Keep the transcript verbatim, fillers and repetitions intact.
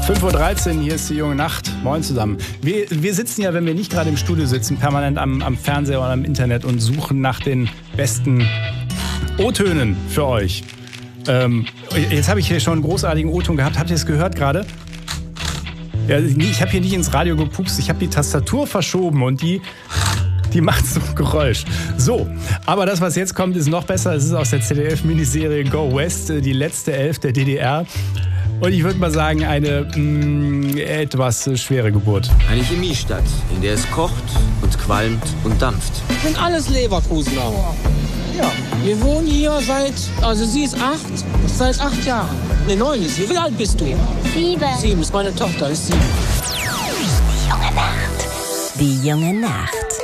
fünf Uhr dreizehn, hier ist die junge Nacht. Moin zusammen. Wir, wir sitzen ja, wenn wir nicht gerade im Studio sitzen, permanent am, am Fernseher oder am Internet und suchen nach den besten O-Tönen für euch. Ähm, jetzt habe ich hier schon einen großartigen O-Ton gehabt. Habt ihr es gehört gerade? Ja, ich habe hier nicht ins Radio gepupst, ich habe die Tastatur verschoben und die, die macht so ein Geräusch. So, aber das, was jetzt kommt, ist noch besser. Es ist aus der Z D F-Miniserie Go West, die letzte Elf der D D R. Und ich würde mal sagen, eine mh, etwas schwere Geburt. Eine Chemiestadt, in der es kocht und qualmt und dampft. Das sind alles Leverkusener. Ja. Wir wohnen hier seit, also sie ist acht, seit acht Jahren. Ne, neun ist sie. Wie alt bist du? Sieben. Sieben ist meine Tochter, ist sieben. Die junge Nacht. Die junge Nacht.